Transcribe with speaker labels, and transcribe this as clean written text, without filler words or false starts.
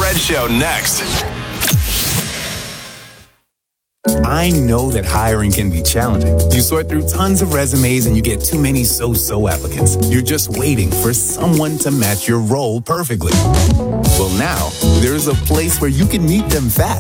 Speaker 1: Fred Show next.
Speaker 2: I know that hiring can be challenging. You sort through tons of resumes and you get too many so-so applicants. You're just waiting for someone to match your role perfectly. Well, now, there's a place where you can meet them fast.